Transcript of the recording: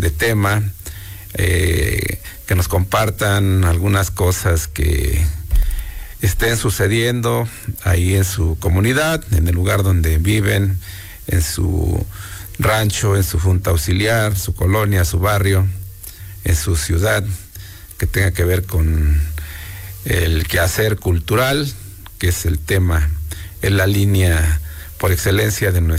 de tema, que nos compartan algunas cosas que estén sucediendo ahí en su comunidad, en el lugar donde viven, en su rancho, en su junta auxiliar, su colonia, su barrio, en su ciudad, que tenga que ver con el quehacer cultural, que es el tema, es la línea por excelencia de nuestra